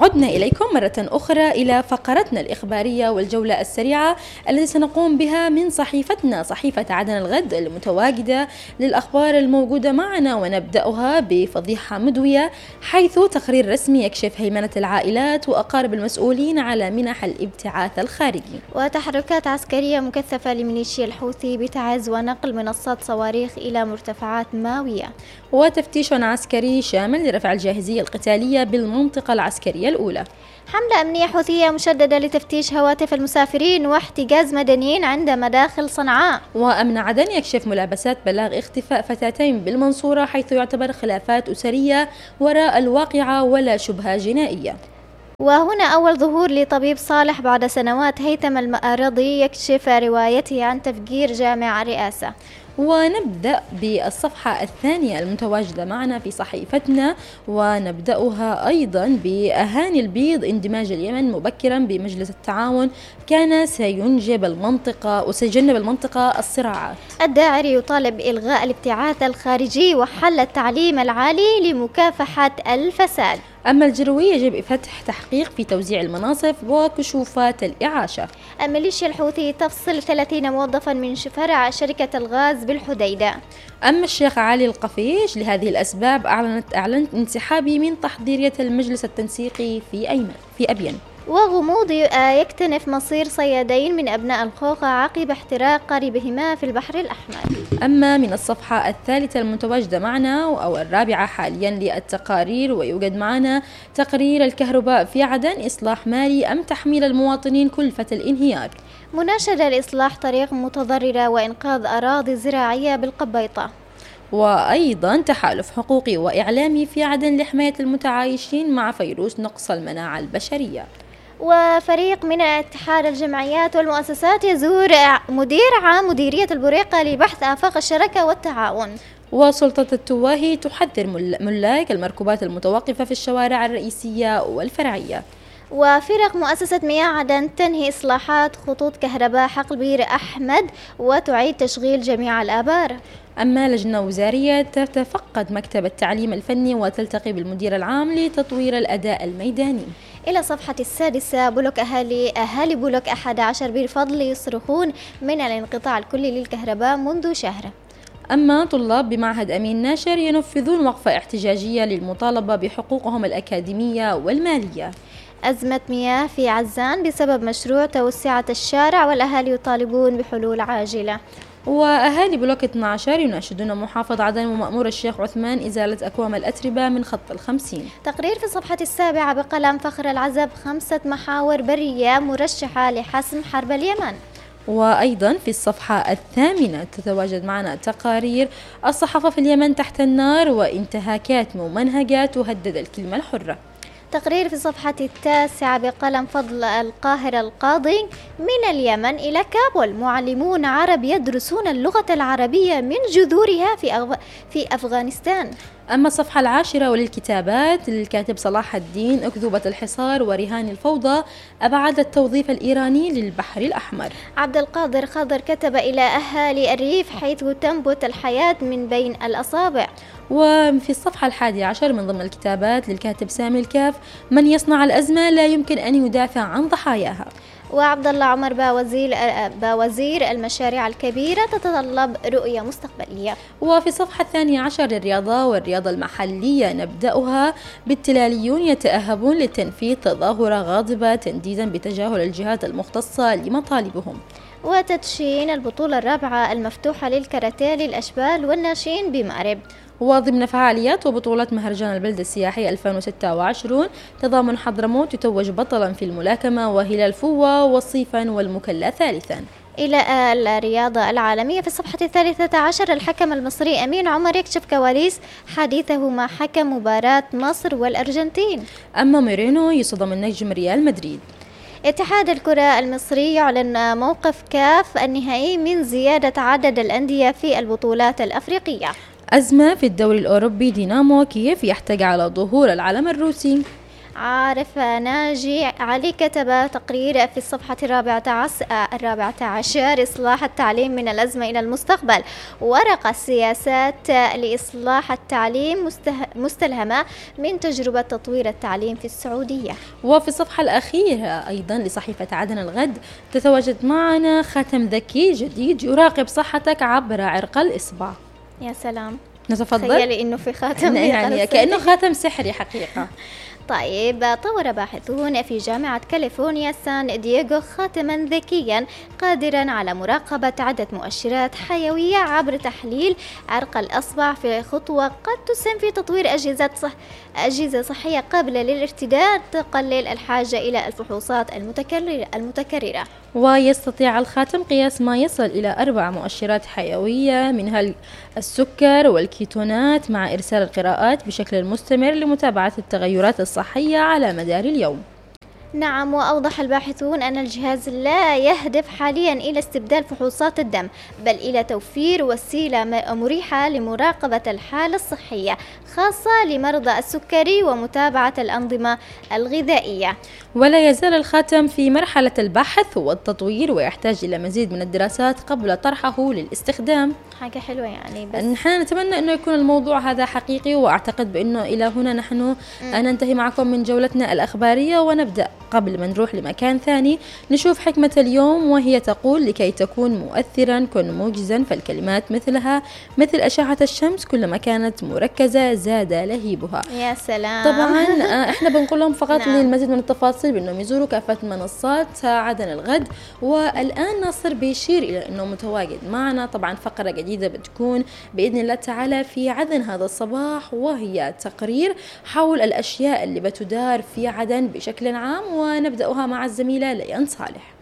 عدنا إليكم مرة أخرى إلى فقرتنا الإخبارية والجولة السريعة التي سنقوم بها من صحيفتنا صحيفة عدن الغد المتواجدة للأخبار الموجودة معنا، ونبدأها بفضيحة مدوية حيث تقرير رسمي يكشف هيمنة العائلات وأقارب المسؤولين على منح الابتعاث الخارجي، وتحركات عسكرية مكثفة لميليشيا الحوثي بتعز ونقل منصات صواريخ إلى مرتفعات ماوية، وتفتيش عسكري شامل لرفع الجاهزية القتالية بالمنطقة العسكرية الأولى. حملة أمنية حوثية مشددة لتفتيش هواتف المسافرين واحتجاز مدنيين عند مداخل صنعاء. وأمن عدن يكشف ملابسات بلاغ اختفاء فتاتين بالمنصورة حيث يعتبر خلافات أسرية وراء الواقعة ولا شبهة جنائية. وهنا أول ظهور لطبيب صالح بعد سنوات. هيثم المآرضي يكشف روايته عن تفجير جامع الرئاسة. ونبدأ بالصفحة الثانية المتواجدة معنا في صحيفتنا، ونبدأها أيضا بأهاني البيض اندماج اليمن مبكرا بمجلس التعاون كان سيجنب المنطقة الصراعات. الداعري يطالب بإلغاء الابتعاث الخارجي وحل التعليم العالي لمكافحة الفساد. أما الجروي يجب فتح تحقيق في توزيع المناصب وكشوفات الإعاشة. الميليشيا الحوثي تفصل 30 موظفا من فرع شركة الغاز بالحديدة. أما الشيخ علي القفيش لهذه الأسباب أعلنت انسحابي من تحضيرية المجلس التنسيقي في أبين. وغموض يكتنف مصير صيادين من أبناء الخوخة عقب احتراق قاربهما في البحر الأحمر. أما من الصفحة الثالثة المتواجدة معنا أو الرابعة حاليا للتقارير، ويوجد معنا تقرير الكهرباء في عدن إصلاح مالي أم تحميل المواطنين كلفة الانهيار. مناشدة لإصلاح طريق متضررة وإنقاذ أراضي زراعية بالقبيطة. وأيضا تحالف حقوقي وإعلامي في عدن لحماية المتعايشين مع فيروس نقص المناعة البشرية. وفريق من اتحاد الجمعيات والمؤسسات يزور مدير عام مديرية البريقة لبحث آفاق الشراكة والتعاون. وسلطة التواهي تحذر ملاك المركوبات المتوقفة في الشوارع الرئيسية والفرعية. وفرق مؤسسة مياه عدن تنهي إصلاحات خطوط كهرباء حقل بير أحمد وتعيد تشغيل جميع الآبار. أما لجنة وزارية تتفقد مكتب التعليم الفني وتلتقي بالمدير العام لتطوير الأداء الميداني. إلى صفحة السادسة بلوك أهالي بلوك 11 بالفضل يصرخون من الانقطاع الكلي للكهرباء منذ شهر. أما طلاب بمعهد أمين ناشر ينفذون وقفة احتجاجية للمطالبة بحقوقهم الأكاديمية والمالية. أزمة مياه في عزان بسبب مشروع توسعة الشارع والأهالي يطالبون بحلول عاجلة. وأهالي بلوك 12 يناشدون محافظ عدن ومأمور الشيخ عثمان إزالة أكوام الأتربة من خط 50. تقرير في الصفحة السابعة بقلم فخر العزب 5 محاور برية مرشحة لحسم حرب اليمن. وأيضا في الصفحة الثامنة تتواجد معنا تقارير الصحافة في اليمن تحت النار وانتهاكات ممنهجة تهدد الكلمة الحرة. تقرير في الصفحة التاسعة بقلم فضل القاهرة القاضي من اليمن إلى كابول معلمون عرب يدرسون اللغة العربية من جذورها في أفغانستان. أما الصفحة العاشرة وللكتابات للكاتب صلاح الدين أكذوبة الحصار ورهان الفوضى أبعد التوظيف الإيراني للبحر الأحمر. عبد القادر خضر كتب إلى أهالي الريف حيث تنبت الحياة من بين الأصابع. وفي الصفحة 11 من ضمن الكتابات للكاتب سامي الكاف من يصنع الأزمة لا يمكن أن يدافع عن ضحاياها. وعبد الله عمر باوزير المشاريع الكبيرة تتطلب رؤية مستقبلية. وفي الصفحة 12 للرياضة والرياضة المحلية نبدأها بالتلاليون يتأهبون لتنفيذ تظاهرة غاضبة تنديدا بتجاهل الجهات المختصة لمطالبهم. وتدشين البطولة الرابعة المفتوحة للكاراتيه للأشبال والناشئين بمأرب. وضمن فعاليات وبطولات مهرجان البلدة السياحي 2026 تضامن حضرموت يتوج بطلا في الملاكمة وهلال فوة وصيفا والمكلا ثالثا. إلى الرياضة العالمية في الصفحة 13 الحكم المصري أمين عمر يكشف كواليس حديثه مع حكم مباراة مصر والأرجنتين. أما مورينو يصدم النجم ريال مدريد. اتحاد الكرة المصري يعلن موقف كاف النهائي من زيادة عدد الأندية في البطولات الأفريقية. أزمة في الدوري الأوروبي دينامو كييف يحتج على ظهور العلم الروسي. عارف ناجي علي كتب تقرير في الصفحة الرابعة عشر: إصلاح التعليم من الأزمة إلى المستقبل، ورقة السياسات لإصلاح التعليم مستلهمة من تجربة تطوير التعليم في السعودية. وفي الصفحة الأخيرة أيضا لصحيفة عدن الغد تتواجد معنا خاتم ذكي جديد يراقب صحتك عبر عرق الإصبع. يا سلام، نتفضل. تخيلي إنه في خاتم يعني كأنه خاتم سحري حقيقة. طيب، طور باحثون في جامعة كاليفورنيا سان دييغو خاتما ذكيا قادرا على مراقبة عدة مؤشرات حيوية عبر تحليل عرق الأصبع، في خطوة قد تسهم في تطوير أجهزة صحية قابلة للارتداد تقلل الحاجة إلى الفحوصات المتكررة. ويستطيع الخاتم قياس ما يصل إلى 4 مؤشرات حيوية منها السكر والكيتونات، مع إرسال القراءات بشكل مستمر لمتابعة التغيرات الصحية على مدار اليوم. نعم، وأوضح الباحثون أن الجهاز لا يهدف حاليا إلى استبدال فحوصات الدم، بل إلى توفير وسيلة مريحة لمراقبة الحالة الصحية، خاصة لمرضى السكري ومتابعة الأنظمة الغذائية. ولا يزال الخاتم في مرحلة البحث والتطوير، ويحتاج إلى مزيد من الدراسات قبل طرحه للاستخدام. حاجة حلوة يعني، بس نحن نتمنى أنه يكون الموضوع هذا حقيقي، وأعتقد بأنه إلى هنا نحن ننتهي معكم من جولتنا الأخبارية، ونبدأ قبل ما نروح لمكان ثاني نشوف حكمة اليوم، وهي تقول: لكي تكون مؤثرا كن موجزا، فالكلمات مثلها مثل أشعة الشمس، كلما كانت مركزة زاد لهيبها. يا سلام. طبعا احنا بنقول لهم فقط نعم. للمزيد من التفاصيل بأنهم يزوروا كافة منصات عدن الغد. والآن ناصر بيشير إلى أنه متواجد معنا طبعا فقرة جديدة بتكون بإذن الله تعالى في عدن هذا الصباح، وهي تقرير حول الأشياء اللي بتدار في عدن بشكل عام، ونبدأها مع الزميلة ليان صالح.